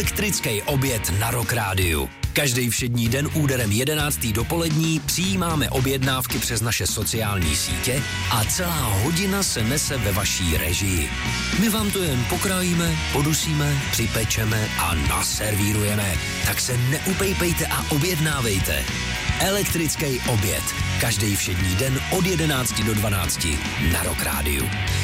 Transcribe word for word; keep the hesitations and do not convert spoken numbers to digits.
Elektrický oběd na Rock Rádiu. Každý všední den úderem jedenáctý dopolední přijímáme objednávky přes naše sociální sítě a celá hodina se nese ve vaší režii. My vám to jen pokrájíme, podusíme, připečeme a naservírujeme. Tak se neupejpejte a objednávejte. Elektrický oběd. Každý všední den od jedenácti do dvanácti na Rock Rádiu.